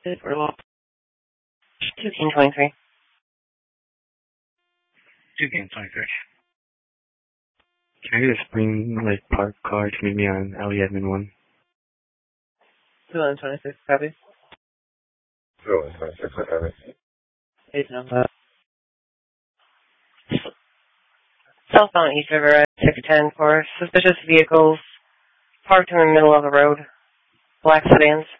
We're lost. 2King23. 2King23. Can I get a Spring Lake Park car to meet me on Ellie Edmond 1? 226, copy. 226, copy. 8 number. Southbound East River at 610 for suspicious vehicles parked in the middle of the road. Black sedans.